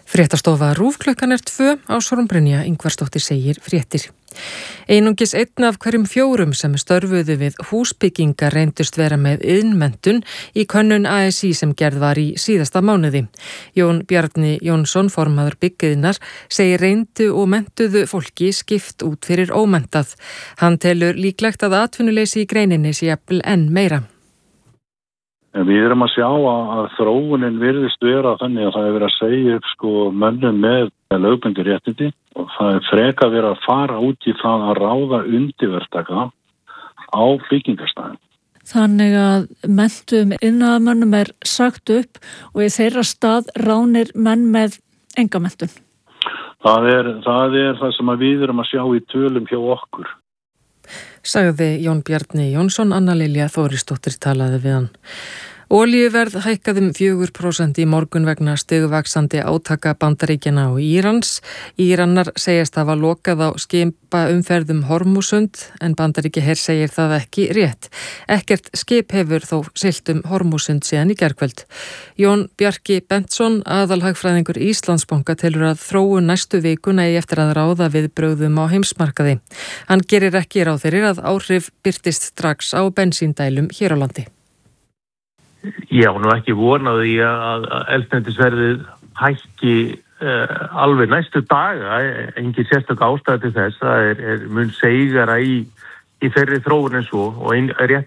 Fréttastofa RÚV klukkan 2 Ásrún Brynja Ingvarsdóttir segir fréttir. Einungis einn af hverjum 4 sem störfuðu við húsbyggingar reyndust vera með iðnmenntun í könnun ASÍ sem gerð var í síðasta mánuði. Jón Bjarni Jónsson, formaður byggiðnar, segir reyndu og menntuðu fólki skipt út fyrir ómenntað. Hann telur líklegt að atvinnuleysi í greininni sé jafnvel enn meira. Við erum að sjá að þróunin virðist vera þannig að það er verið að segja upp mönnum með lögbundin réttindi og það er frekar verið að fara út í það að ráða undirverktaka á byggingarstæðum. Þannig að menntum iðnaðarmönnum er sagt upp og í þeirra stað ránir menn með enga menntun. Það er það sem við erum að sjá í tölum hjá okkur. Sagði Jón Bjarni Jónsson, Anna Lilja Þórisdóttir talaði við hann. Olíuverð hækkaði 4% í morgun vegna stigvaxandi átaka Bandaríkjanna og Írans. Íranar segjast hafa lokað á skipaumferð Hormúsund en Bandaríkjaher segir það ekki rétt. Ekkert skip hefur þó siglt Hormúsund síðan í gærkvöld. Jón Bjarki Bentsson, aðalhagfræðingur Íslandsbanka, telur að þróun næstu vikuna eigi eftir að ráða viðbrögðum á heimsmarkaði. Hann gerir ekki ráð fyrir að áhrif birtist strax á bensíndælum hér á landi. Ég á nú ekki vonaði að eldsneytisverðið hækki alveg næstu daga, engin sérstök ástæða til þess. Það er mun seigara í þeirri þróun en svo og rétt